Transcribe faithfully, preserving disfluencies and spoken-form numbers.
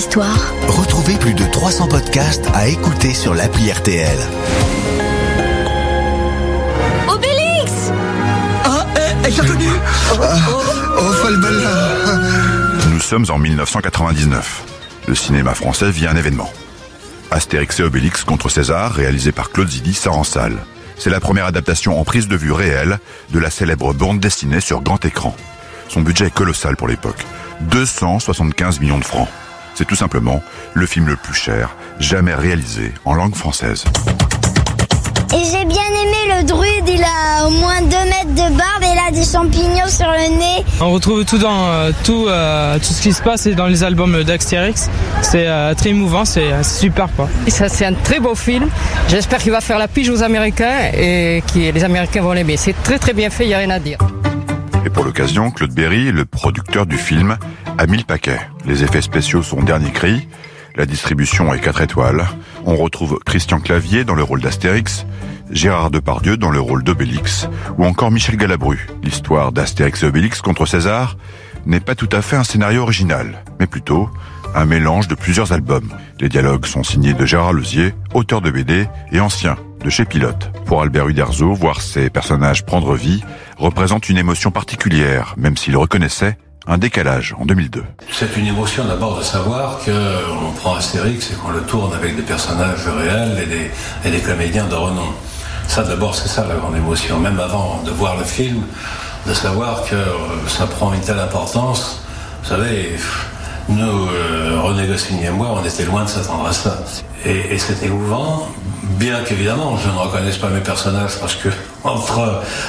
histoires. Retrouvez plus de trois cents podcasts à écouter sur l'appli R T L. Obélix! Ah, eh, j'ai reconnu! Oh, oh, oh, Falbala! Nous sommes en mille neuf cent quatre-vingt-dix-neuf. Le cinéma français vit un événement. Astérix et Obélix contre César, réalisé par Claude Zidi, sort en salle. C'est la première adaptation en prise de vue réelle de la célèbre bande dessinée sur grand écran. Son budget est colossal pour l'époque. deux cent soixante-quinze millions de francs. C'est tout simplement le film le plus cher jamais réalisé en langue française. Et j'ai bien aimé le druide, il a au moins deux mètres de barbe et il a des champignons sur le nez. On retrouve tout dans euh, tout, euh, tout ce qui se passe dans les albums d'Astérix. C'est euh, très émouvant, c'est, c'est super quoi. Et ça, c'est un très beau film. J'espère qu'il va faire la pige aux Américains et que les Américains vont l'aimer. C'est très très bien fait, il n'y a rien à dire. Et pour l'occasion, Claude Berry, le producteur du film, a mis le paquet. Les effets spéciaux sont dernier cri, la distribution est quatre étoiles. On retrouve Christian Clavier dans le rôle d'Astérix, Gérard Depardieu dans le rôle d'Obélix, ou encore Michel Galabru. L'histoire d'Astérix et Obélix contre César n'est pas tout à fait un scénario original, mais plutôt un mélange de plusieurs albums. Les dialogues sont signés de Gérard Lozier, auteur de B D et ancien de chez Pilote. Pour Albert Uderzo, voir ces personnages prendre vie représente une émotion particulière, même s'il reconnaissait un décalage en deux mille deux. C'est une émotion d'abord de savoir qu'on prend Astérix et qu'on le tourne avec des personnages réels et des, et des comédiens de renom. Ça d'abord c'est ça la grande émotion, même avant de voir le film, de savoir que ça prend une telle importance. Vous savez, nous, euh, René Goscinny et moi, on était loin de s'attendre à ça. Et, et c'est émouvant, bien qu'évidemment je ne reconnaisse pas mes personnages parce que entre